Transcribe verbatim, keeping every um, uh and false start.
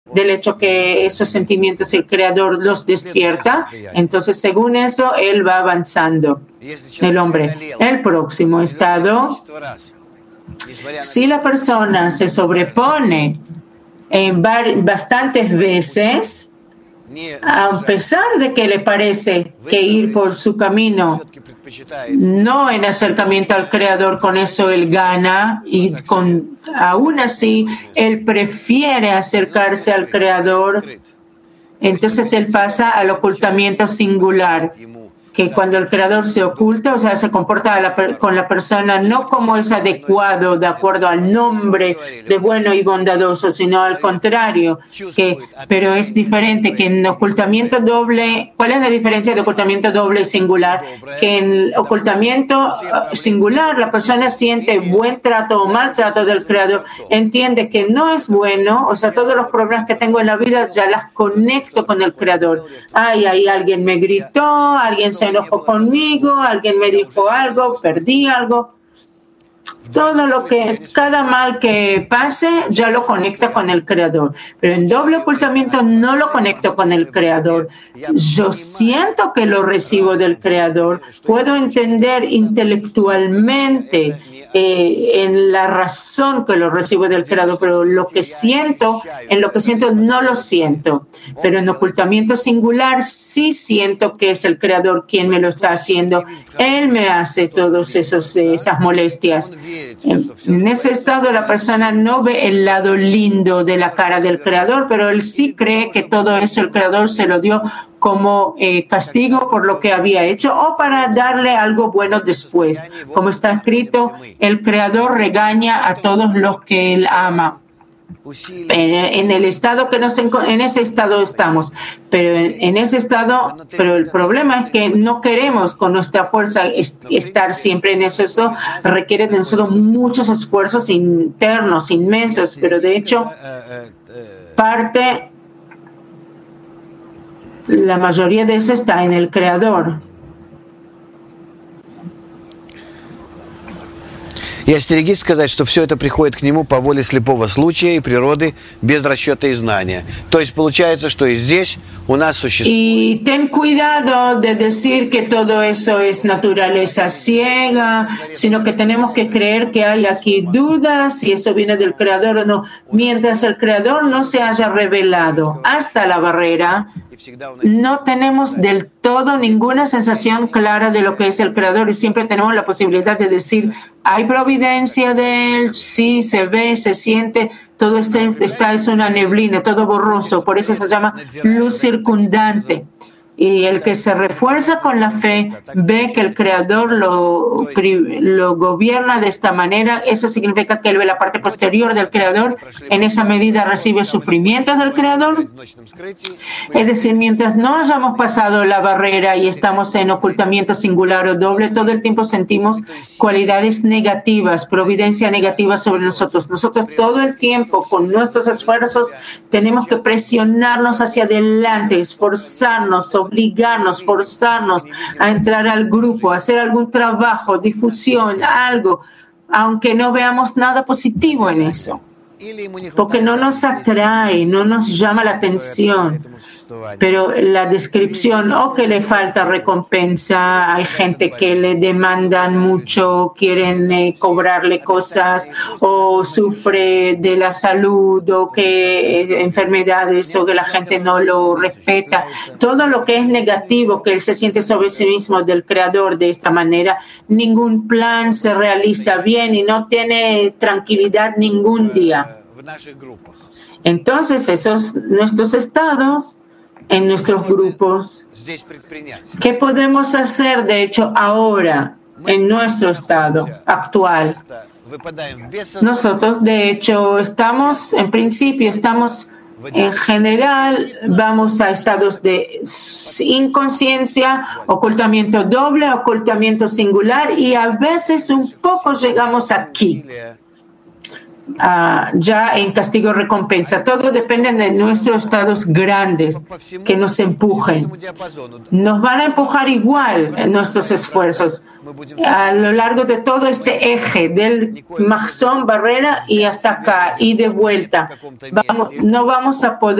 del hecho que esos sentimientos el Creador los despierta. Entonces, según eso, él va avanzando, el hombre. El próximo estado, si la persona se sobrepone en bastantes veces, a pesar de que le parece que ir por su camino, no en acercamiento al Creador, con eso él gana, y con, aún así él prefiere acercarse al Creador, entonces él pasa al ocultamiento singular, que cuando el Creador se oculta, o sea, se comporta la, con la persona no como es adecuado de acuerdo al nombre de bueno y bondadoso, sino al contrario, que, pero es diferente que en ocultamiento doble. ¿Cuál es la diferencia de ocultamiento doble y singular? Que en ocultamiento singular la persona siente buen trato o mal trato del Creador, entiende que no es bueno, o sea, todos los problemas que tengo en la vida ya las conecto con el Creador. Ay, ahí alguien me gritó, alguien se enojó conmigo, alguien me dijo algo, perdí algo. Todo lo que, cada mal que pase, ya lo conecta con el Creador. Pero en doble ocultamiento no lo conecto con el Creador. Yo siento que lo recibo del Creador. Puedo entender intelectualmente Eh, en la razón que lo recibo del Creador, pero lo que siento, en lo que siento no lo siento. Pero en ocultamiento singular sí siento que es el Creador quien me lo está haciendo. Él me hace todas esas molestias. En, en ese estado la persona no ve el lado lindo de la cara del Creador, pero él sí cree que todo eso el Creador se lo dio como eh, castigo por lo que había hecho o para darle algo bueno después. Como está escrito, el Creador regaña a todos los que Él ama. En el estado que nos en ese estado estamos, pero en, en ese estado, pero el problema es que no queremos con nuestra fuerza est- estar siempre en eso. Eso requiere de nosotros muchos esfuerzos internos inmensos, pero de hecho parte, la mayoría de eso está en el Creador. И остерегись сказать, что все это приходит к нему по воле слепого случая и природы без расчета и знания. То есть получается, что и здесь у нас существует... Y ten cuidado de decir que todo eso es naturaleza ciega, sino que tenemos que creer que hay aquí dudas si eso viene del Creador o no. Mientras el Creador no se haya revelado hasta la barrera, no tenemos del todo ninguna sensación clara de lo que es el Creador y siempre tenemos la posibilidad de decir, hay providencia de Él, sí, se ve, se siente, todo esto está, es una neblina, todo borroso, por eso se llama luz circundante. Y el que se refuerza con la fe ve que el Creador lo, lo gobierna de esta manera. Eso significa que él ve la parte posterior del Creador. En esa medida recibe sufrimientos del Creador. Es decir, mientras no hayamos pasado la barrera y estamos en ocultamiento singular o doble, todo el tiempo sentimos cualidades negativas, providencia negativa sobre nosotros. Nosotros todo el tiempo, con nuestros esfuerzos, tenemos que presionarnos hacia adelante, esforzarnos, obligarnos, forzarnos a entrar al grupo, a hacer algún trabajo, difusión, algo, aunque no veamos nada positivo en eso, porque no nos atrae, no nos llama la atención. Pero la descripción, o que le falta recompensa, hay gente que le demandan mucho, quieren eh, cobrarle cosas, o sufre de la salud, o que eh, enfermedades, o que la gente no lo respeta. Todo lo que es negativo, que él se siente sobre sí mismo del Creador de esta manera, ningún plan se realiza bien y no tiene tranquilidad ningún día. Entonces, esos nuestros estados en nuestros grupos. ¿Qué podemos hacer, de hecho, ahora, en nuestro estado actual? Nosotros, de hecho, estamos, en principio, estamos, en general, vamos a estados de inconsciencia, ocultamiento doble, ocultamiento singular, y a veces un poco llegamos aquí. uh, ya en castigo recompensa. Todo depende de nuestros estados grandes que nos empujen. Nos van a empujar igual en nuestros esfuerzos a lo largo de todo este eje del Mahzón, barrera y hasta acá y de vuelta. Vamos, no vamos a poder